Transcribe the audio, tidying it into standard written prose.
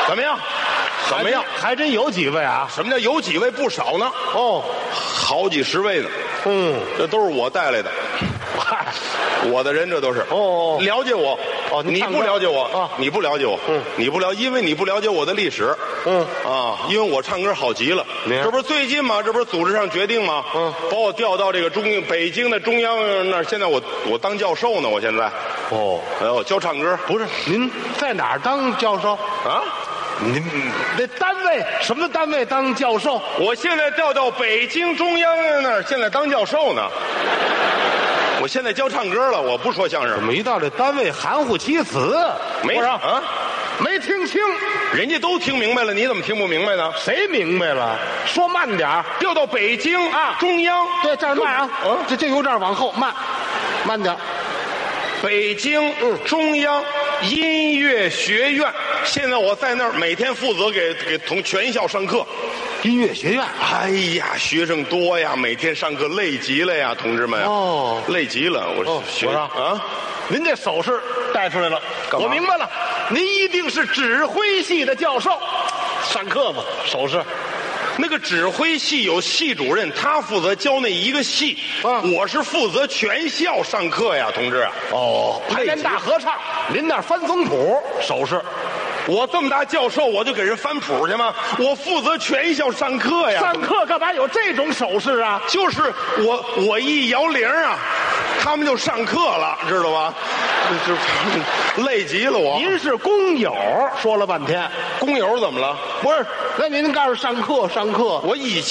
怎么样？怎么样？ 还真有几位啊？ 什么叫有几位？不少呢， 哦， 好几十位呢。 嗯， 这都是我带来的， 嗨， 我的人这都是。 哦了解我。你哦您唱歌不了解我啊你不了解我。你不了，因为你不了解我的历史。因为我唱歌好极了。这不是最近吗？这不是组织上决定吗？把我调到这个北京的中央那儿。现在我当教授呢，我现在。 哦， 我教唱歌。 不是，您在哪儿当教授？ 啊， 您那单位什么单位当教授？ 我现在调到北京中央那儿，现在当教授呢。我现在教唱歌了，我不说相声。 怎么一到这单位含糊其辞？ 没不是啊， 没听清， 人家都听明白了，你怎么听不明白呢？ 谁明白了？说慢点儿。 调到北京啊中央。 对，这儿慢啊，这由这儿往后慢点儿。 北京中央音乐学院，现在我在那儿每天负责给全校上课。 音乐学院， 哎呀，学生多呀，每天上课累极了呀，同志们。 哦， 累极了，我学我说啊。 您这手势带出来了， 干嘛我明白了，您一定是指挥系的教授，上课嘛，手势。 那个指挥系有系主任，他负责教那一个系。我是负责全校上课呀，同志啊。 哦，排练大合唱，您那儿翻总谱，手势。 我这么大教授，我就给人翻谱去吗？我负责全校上课呀。 上课干嘛有这种手势啊？ 就是我一摇铃啊，他们就上课了，知道吧？这累极了我。 您是工友，说了半天， 工友怎么了？ 不是？那您告诉上课， 我以前。